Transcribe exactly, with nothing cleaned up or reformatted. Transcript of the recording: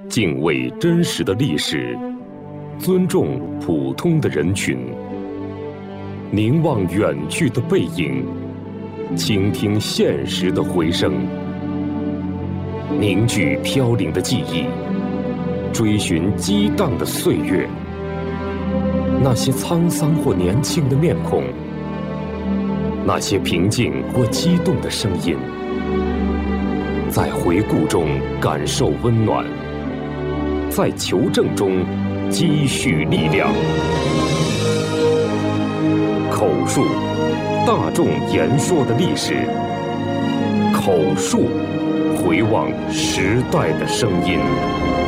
敬畏真实的历史，尊重普通的人群，凝望远去的背影，倾听现实的回声，凝聚飘零的记忆，追寻激荡的岁月。那些沧桑或年轻的面孔，那些平静或激动的声音，在回顾中感受温暖，在求证中积蓄力量。口述，大众言说的历史；口述，回望时代的声音。